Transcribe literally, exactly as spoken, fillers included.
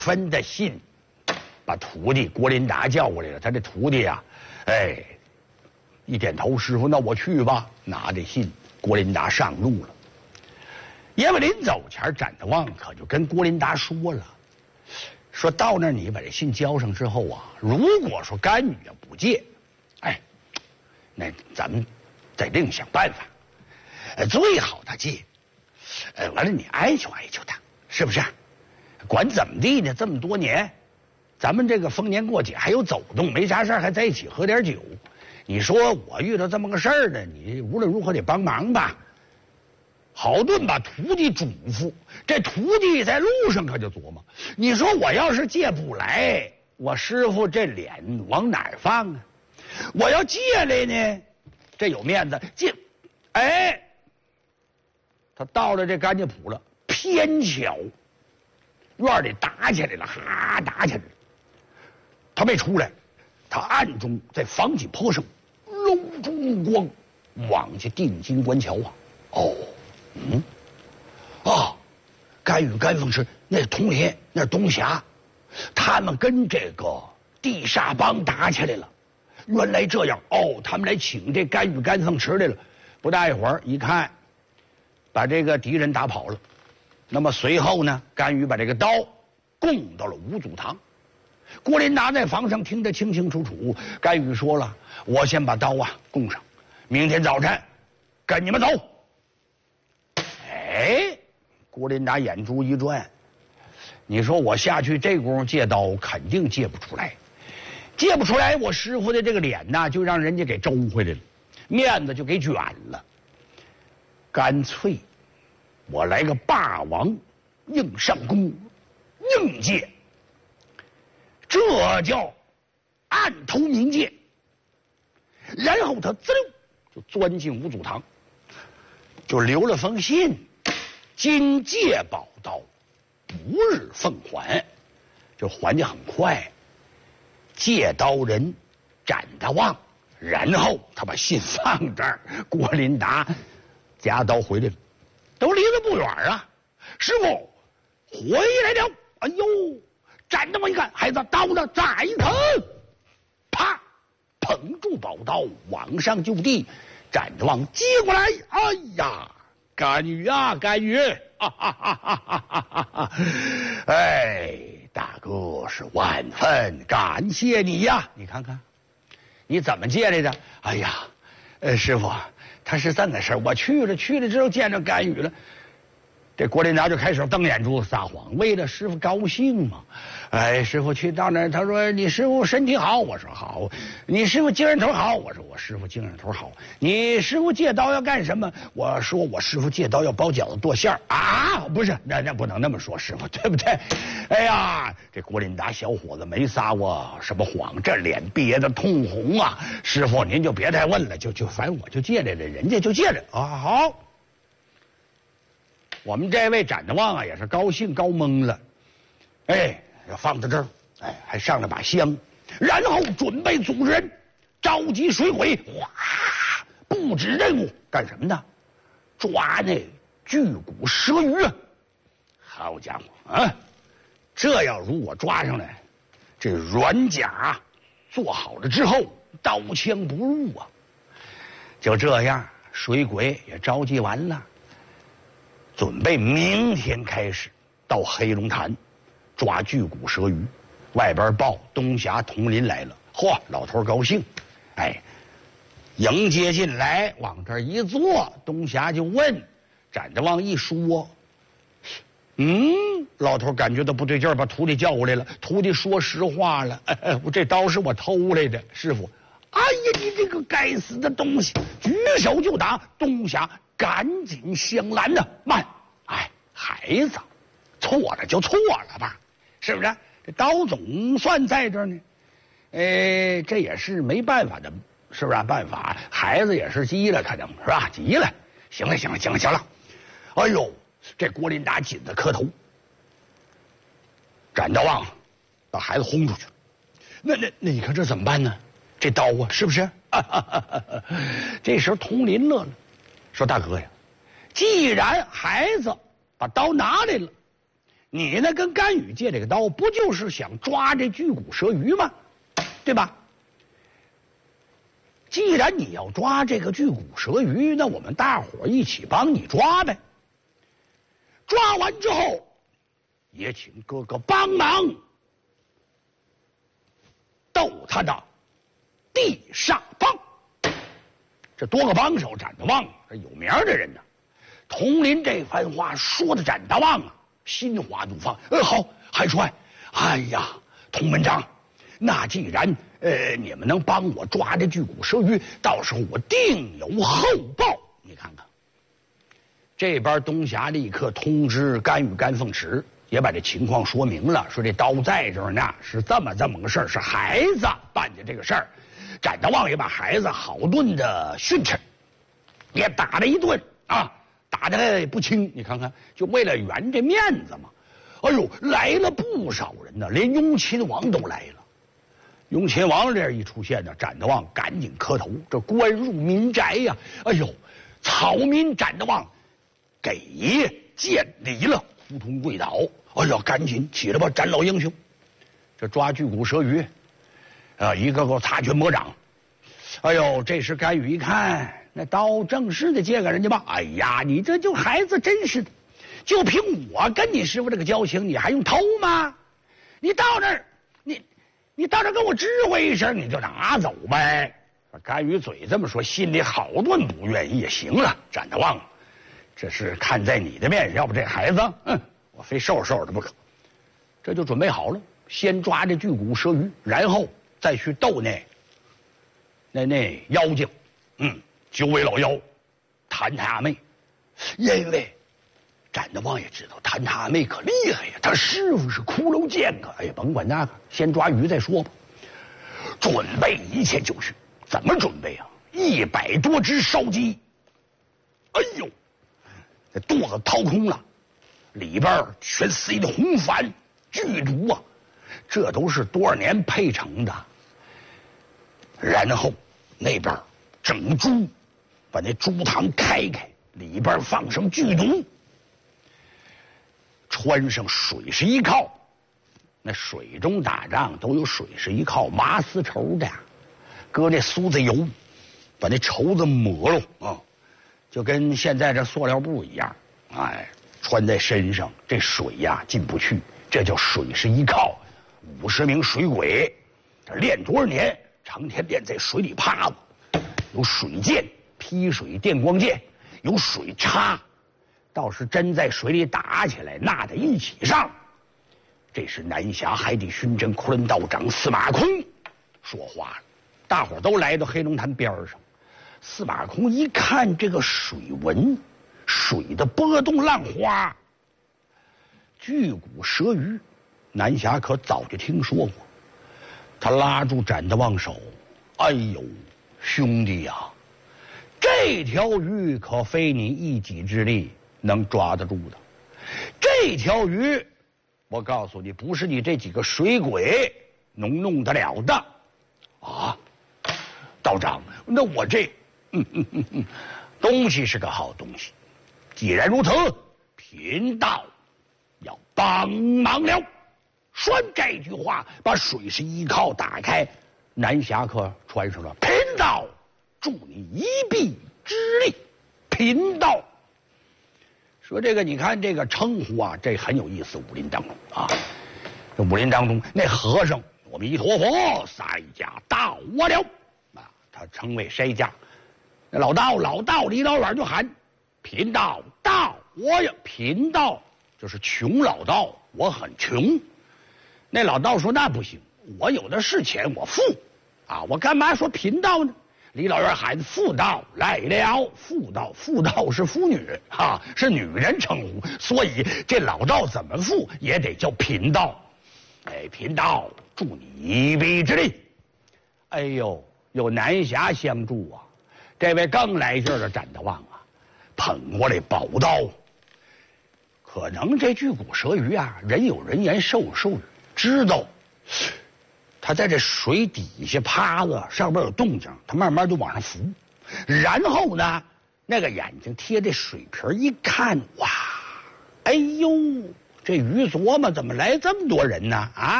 分的信，把徒弟郭琳达叫过来了。他这徒弟呀、啊，哎，一点头，师傅，那我去吧。拿着信，郭琳达上路了。因为临走前，展德旺可就跟郭琳达说了，说到那儿你把这信交上之后啊，如果说甘雨要不借，哎，那咱们得另想办法。呃，最好他借，呃，完了你哀求哀求他，是不是？管怎么地呢？这么多年，咱们这个逢年过节还有走动，没啥事还在一起喝点酒。你说我遇到这么个事儿呢，你无论如何得帮忙吧。好顿把徒弟嘱咐，这徒弟在路上可就琢磨：你说我要是借不来，我师傅这脸往哪儿放啊？我要借来呢，这有面子。借，哎，他到了这甘家铺了，偏巧院里打起来了，哈，打起来了。他没出来，他暗中在房脊坡上搂住目光，往下定睛观瞧啊。哦，嗯，啊，甘雨、甘凤池那是佟林，那是东霞，他们跟这个地煞帮打起来了。原来这样，哦，他们来请这甘雨、甘凤池来了。不大一会儿，一看，把这个敌人打跑了。那么随后呢，甘雨把这个刀供到了五祖堂。郭琳达在房上听得清清楚楚。甘雨说了：“我先把刀啊供上，明天早晨跟你们走。”哎，郭琳达眼珠一转，你说我下去这功夫借刀，肯定借不出来，借不出来，我师傅的这个脸呐，就让人家给周回来了，面子就给卷了。干脆我来个霸王硬上弓，硬借，这叫暗投明戒。然后他滋溜就钻进五祖堂，就留了封信：今借宝刀，不日奉还。这还的很快，借刀人展德旺。然后他把信放这儿，郭琳达夹刀回来了，都离得不远啊。师傅回来了。哎呦，展德旺一看，孩子刀呢，再啃，啪，捧住宝刀往上就地。展德旺接过来，哎呀，甘雨啊，甘雨，哈哈哈哈哈哈！哎，大哥是万分感谢你呀！你看看，你怎么借来的？哎呀，呃，师傅，他是这么个事儿，我去了，去了之后见着甘雨了。这郭琳达就开始瞪眼珠子撒谎，为了师傅高兴嘛。哎，师傅去到那儿，他说你师傅身体好，我说好。你师傅精神头好，我说我师傅精神头好。你师傅借刀要干什么？我说我师傅借刀要包饺子剁馅儿啊！不是，那那不能那么说，师傅对不对？哎呀，这郭琳达小伙子没撒过什么谎，这脸憋得通红啊！师傅您就别再问了，就就反正我就借来了，人家就借来啊。好。我们这位展德旺啊，也是高兴高懵了，哎，要放在这儿，哎，还上了把香，然后准备组织人召集水鬼，哗，布置任务，干什么呢？抓那巨骨蛇鱼啊！好家伙啊，这要如果抓上来，这软甲做好了之后，刀枪不入啊！就这样，水鬼也召集完了。准备明天开始到黑龙潭抓巨骨蛇鱼，外边报东霞佟林来了，嚯，老头高兴，哎，迎接进来，往这儿一坐，东霞就问，展德旺一说，嗯，老头感觉到不对劲儿，把徒弟叫过来了，徒弟说实话了，哎哎，这刀是我偷来的，师傅，哎呀，你这个该死的东西，举手就打，东霞赶紧相拦呢，慢，哎，孩子，错了就错了吧，是不是？这刀总算在这儿呢，哎，这也是没办法的，是不是、啊？办法，孩子也是急了，可能是吧？急了，行了，行了，行了，行了，哎呦，这郭琳达紧着磕头，展德旺把孩子轰出去，那那那，你看这怎么办呢？这刀啊，是不是？这时候佟林乐了。说大哥呀，既然孩子把刀拿来了， 你呢跟甘宇借这个刀，不就是想抓这巨骨蛇鱼吗？对吧？既然你要抓这个巨骨蛇鱼，那我们大伙一起帮你抓呗。抓完之后，也请哥哥帮忙斗他的地上帮。这多个帮手，展大旺这有名的人呢。佟林这番话说的，展大旺啊，心花怒放。呃，好，海帅，哎呀，佟门长，那既然呃你们能帮我抓这巨骨蛇鱼，到时候我定有厚报。你看看，这边东峡立刻通知甘宇、甘凤池，也把这情况说明了，说这刀在这儿呢，是这么这么个事儿，是孩子办的这个事儿。展大旺也把孩子好顿的训斥，也打了一顿啊，打得不轻。你看看，就为了圆这面子嘛。哎呦，来了不少人呢，连雍亲王都来了。雍亲王这一出现呢，展大旺赶紧磕头，这官入民宅呀、啊！哎呦，草民展大旺给爷见礼了，扑通跪倒。哎呀，赶紧起来吧，展老英雄！这抓巨骨蛇鱼。啊，一个个擦拳魔掌。哎呦，这时甘宇一看，那刀正式的借给人家吧。哎呀，你这就孩子真是的，就凭我跟你师傅这个交情，你还用偷吗？你到这儿，你你到这儿跟我知会一声，你就拿走呗。甘宇嘴这么说，心里好顿不愿意。也行了，展大旺，这是看在你的面上，要不这孩子，嗯，我非收拾收拾他不可。这就准备好了，先抓这巨骨蛇鱼，然后再去斗那那那妖精，嗯，九尾老妖谭太阿妹。因为展大旺也知道谭太阿妹可厉害呀，他师傅是骷髅剑客。哎呀，甭管那个，先抓鱼再说吧。准备一切就绪，怎么准备啊？一百多只烧鸡，哎呦，这肚子掏空了，里边全塞的红矾剧毒啊，这都是多少年配成的。然后那边整猪，把那猪膛开开，里边放上剧毒，穿上水是一靠。那水中打仗都有水是一靠麻丝绸的，搁那苏子油，把那绸子抹了啊，就跟现在这塑料布一样，哎，穿在身上，这水呀进不去，这叫水是一靠。五十名水鬼，这练多少年？成天练在水里趴着，有水剑、劈水电光剑，有水叉，倒是真在水里打起来，那得一起上。这是南峡海底巡侦昆仑道长司马空说话了，大伙都来到黑龙潭边上。司马空一看这个水纹，水的波动浪花，巨骨蛇鱼，南峡可早就听说过。他拉住展大旺手，哎呦，兄弟呀、啊，这条鱼可非你一己之力能抓得住的。这条鱼，我告诉你，不是你这几个水鬼能弄得了的。啊，道长，那我这，嗯嗯嗯嗯，东西是个好东西。既然如此，贫道要帮忙了。说这句话，把水是一靠打开，南侠客穿上了。贫道助你一臂之力。贫道说这个，你看这个称呼啊，这很有意思。武林当中啊，这武林当中那和尚阿弥陀佛，塞家到我了啊，他称为筛家。那老道老道离老远就喊贫道到我呀，贫道就是穷老道，我很穷。那老道说那不行，我有的是钱，我富啊，我干嘛说贫道呢？李老远喊妇道来了，妇道妇道是妇女啊，是女人称呼，所以这老道怎么富也得叫贫道。哎，贫道助你一臂之力。哎呦，有南侠相助啊，这位更来劲儿的展大旺啊，捧过来宝刀。可能这巨骨蛇鱼啊，人有人言，兽有兽语，知道他在这水底下趴着，上边有动静，他慢慢就往上浮。然后呢，那个眼睛贴着水皮一看，哇，哎呦， 这于琢磨怎么来这么多人呢？啊！